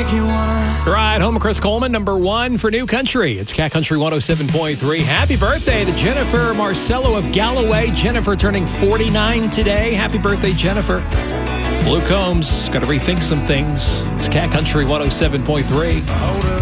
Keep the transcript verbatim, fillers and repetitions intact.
make you wanna. Right, home of Chris Coleman, number one for New Country. It's Cat Country one oh seven point three. Happy birthday to Jennifer Marcello of Galloway. Jennifer turning forty-nine today. Happy birthday, Jennifer. Luke Combs, got to rethink some things. It's Cat Country one oh seven point three.